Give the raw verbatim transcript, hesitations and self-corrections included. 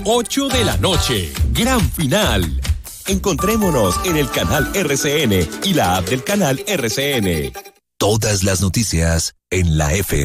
ocho de la noche. Gran final. Encontrémonos en el canal R C N y la app del canal R C N. Todas las noticias en la F M.